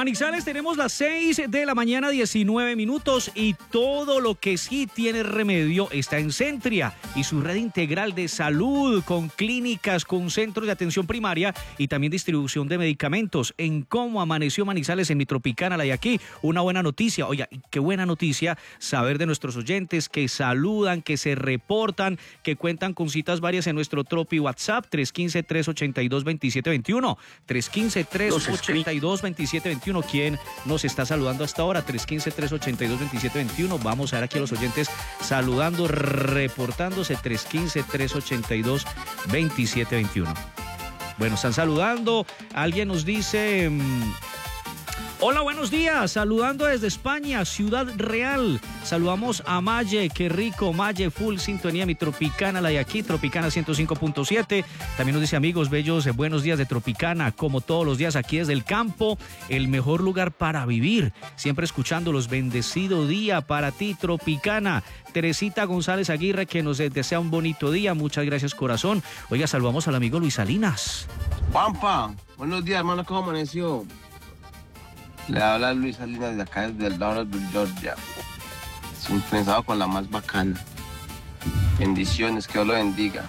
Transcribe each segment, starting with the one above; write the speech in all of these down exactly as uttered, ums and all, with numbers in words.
Manizales, tenemos las seis de la mañana, diecinueve minutos, y todo lo que sí tiene remedio está en Centria y su red integral de salud, con clínicas, con centros de atención primaria y también distribución de medicamentos. En cómo amaneció Manizales en mi Tropicana, la de aquí, una buena noticia. Oiga, qué buena noticia saber de nuestros oyentes que saludan, que se reportan, que cuentan con citas varias en nuestro Tropi WhatsApp, tres uno cinco, tres ocho dos, dos siete dos uno, tres uno cinco, tres ocho dos, dos siete dos uno. ¿Quién nos está saludando hasta ahora? tres uno cinco, tres ocho dos, dos siete dos uno. Vamos a ver aquí a los oyentes saludando, reportándose. Tres uno cinco, tres ocho dos, dos siete dos uno. Bueno, están saludando. Alguien nos dice... Mmm, hola, buenos días, saludando desde España, Ciudad Real. Saludamos a Maye, qué rico, Maye, full sintonía, mi Tropicana, la de aquí, Tropicana ciento cinco punto siete. También nos dice, amigos bellos, buenos días de Tropicana, como todos los días aquí desde el campo, el mejor lugar para vivir. Siempre escuchándolos, bendecido día para ti, Tropicana. Teresita González Aguirre, que nos desea un bonito día, muchas gracias, corazón. Oiga, saludamos al amigo Luis Salinas. Pampa, buenos días, hermano, ¿cómo amaneció? Le habla Luis Salinas de acá desde el Lawrenceville, Georgia. Sintonizado con la más bacana. Bendiciones, que Dios lo bendiga.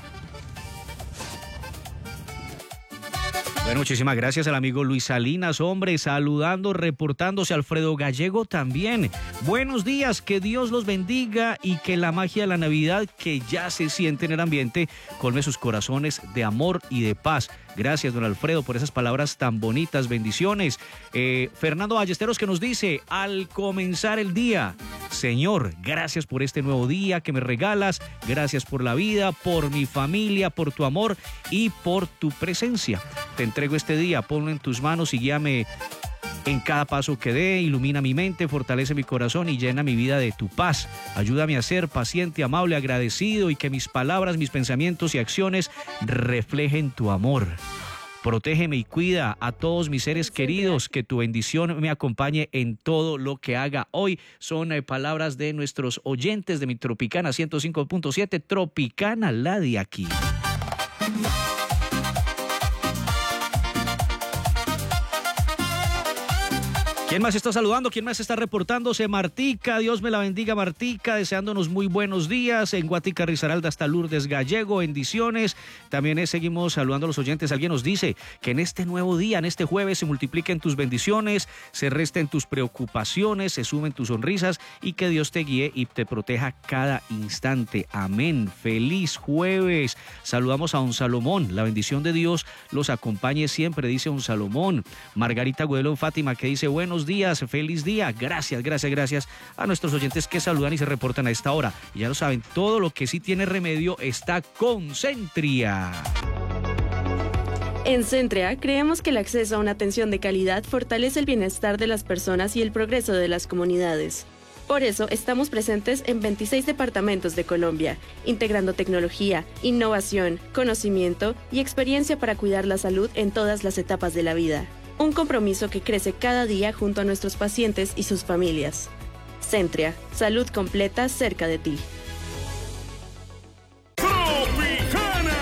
Bueno, muchísimas gracias al amigo Luis Salinas, hombre, saludando, reportándose. Alfredo Gallego también. Buenos días, que Dios los bendiga y que la magia de la Navidad que ya se siente en el ambiente colme sus corazones de amor y de paz. Gracias, don Alfredo, por esas palabras tan bonitas, bendiciones. Eh, Fernando Ballesteros, que nos dice, al comenzar el día, Señor, gracias por este nuevo día que me regalas, gracias por la vida, por mi familia, por tu amor y por tu presencia. Te entrego este día, ponlo en tus manos y guíame en cada paso que dé, ilumina mi mente, fortalece mi corazón y llena mi vida de tu paz. Ayúdame a ser paciente, amable, agradecido y que mis palabras, mis pensamientos y acciones reflejen tu amor. Protégeme y cuida a todos mis seres queridos, que tu bendición me acompañe en todo lo que haga hoy. Son eh, palabras de nuestros oyentes de mi Tropicana ciento cinco punto siete, Tropicana, la de aquí. ¿Quién más está saludando? ¿Quién más está reportándose? Martica, Dios me la bendiga, Martica, deseándonos muy buenos días. En Guatica, Risaralda, hasta Lourdes Gallego, bendiciones. También eh, seguimos saludando a los oyentes. Alguien nos dice que en este nuevo día, en este jueves, se multipliquen tus bendiciones, se resten tus preocupaciones, se sumen tus sonrisas y que Dios te guíe y te proteja cada instante. Amén. Feliz jueves. Saludamos a don Salomón. La bendición de Dios los acompañe siempre, dice don Salomón. Margarita Gudelón Fátima, que dice, buenos días, feliz día. Gracias, gracias, gracias a nuestros oyentes que saludan y se reportan a esta hora. Y ya lo saben, todo lo que sí tiene remedio está con Centria. En Centria creemos que el acceso a una atención de calidad fortalece el bienestar de las personas y el progreso de las comunidades. Por eso estamos presentes en veintiséis departamentos de Colombia, integrando tecnología, innovación, conocimiento y experiencia para cuidar la salud en todas las etapas de la vida. Un compromiso que crece cada día junto a nuestros pacientes y sus familias. Centria, salud completa cerca de ti. ¡Tropicana!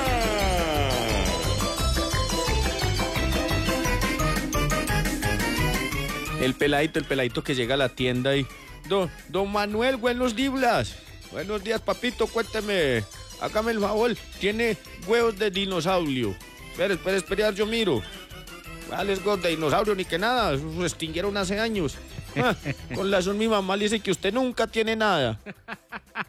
El peladito, el peladito que llega a la tienda y... Don, don Manuel, buenos días. Buenos días, papito, cuénteme. Hágame el favor, tiene huevos de dinosaurio. Espera, espera, espera, yo miro. Vale, de dinosaurio ni que nada, se extinguieron hace años. Ah, con razón mi mamá le dice que usted nunca tiene nada.